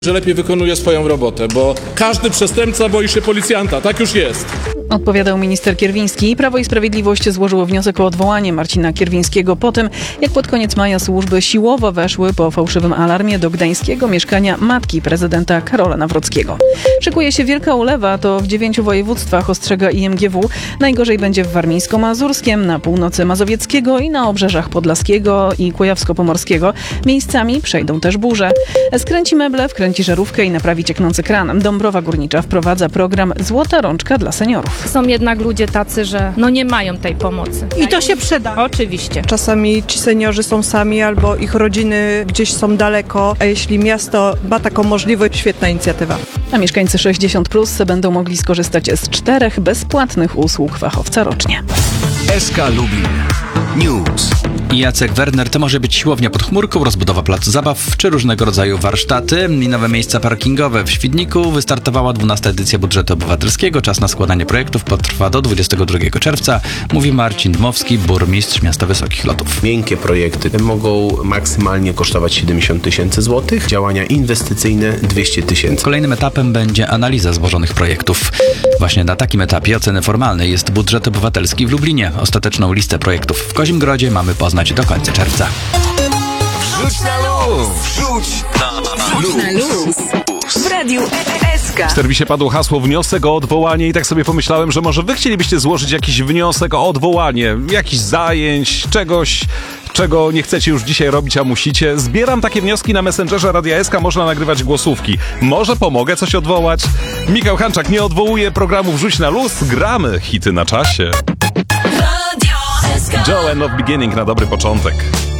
że lepiej wykonuje swoją robotę, bo każdy przestępca boi się policjanta. Tak już jest. Odpowiadał minister Kierwiński. Prawo i Sprawiedliwość złożyło wniosek o odwołanie Marcina Kierwińskiego po tym, jak pod koniec maja służby siłowo weszły po fałszywym alarmie do gdańskiego mieszkania matki prezydenta Karola Nawrockiego. Szykuje się wielka ulewa, to w 9 województwach, ostrzega IMGW. Najgorzej będzie w warmińsko-mazurskiem, na północy mazowieckiego i na obrzeżach podlaskiego i kujawsko-pomorskiego. Miejscami przejdą też burze. Skręci meble, wkręci żarówkę i naprawi cieknący kran. Dąbrowa Górnicza wprowadza program Złota Rączka dla seniorów. Są jednak ludzie tacy, że nie mają tej pomocy. I to się przyda. Oczywiście. Czasami ci seniorzy są sami albo ich rodziny gdzieś są daleko, a jeśli miasto ma taką możliwość, świetna inicjatywa. A mieszkańcy 60+ będą mogli skorzystać z 4 bezpłatnych usług fachowca rocznie. SK Lublin News. Jacek Werner, to może być siłownia pod chmurką, rozbudowa placu zabaw czy różnego rodzaju warsztaty i nowe miejsca parkingowe. W Świdniku wystartowała 12. edycja budżetu obywatelskiego. Czas na składanie projektów potrwa do 22 czerwca, mówi Marcin Dmowski, burmistrz miasta Wysokich Lotów. Miękkie projekty mogą maksymalnie kosztować 70 000 złotych, działania inwestycyjne 200 000. Kolejnym etapem będzie analiza złożonych projektów. Właśnie na takim etapie oceny formalnej jest budżet obywatelski w Lublinie. Ostateczną listę projektów w Kozimgrodzie mamy poznać do końca czerwca. Wrzuć na luz! Wrzuć na luz! W Radiu SK. W serwisie padło hasło wniosek o odwołanie i tak sobie pomyślałem, że może wy chcielibyście złożyć jakiś wniosek o odwołanie, jakichś zajęć, czegoś, czego nie chcecie już dzisiaj robić, a musicie. Zbieram takie wnioski na Messengerze Radia SK, można nagrywać głosówki. Może pomogę coś odwołać? Michał Hanczak nie odwołuje programu Wrzuć na luz, gramy hity na czasie. Joe and of Beginning na dobry początek.